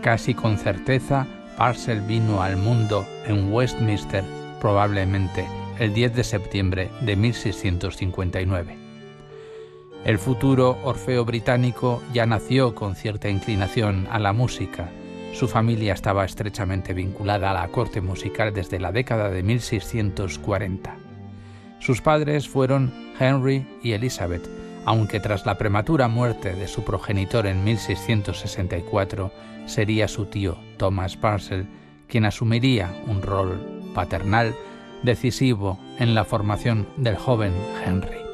Casi con certeza, Purcell vino al mundo en Westminster, probablemente el 10 de septiembre de 1659. El futuro Orfeo británico ya nació con cierta inclinación a la música. Su familia estaba estrechamente vinculada a la corte musical desde la década de 1640. Sus padres fueron Henry y Elizabeth, aunque tras la prematura muerte de su progenitor en 1664, sería su tío Thomas Purcell quien asumiría un rol paternal decisivo en la formación del joven Henry.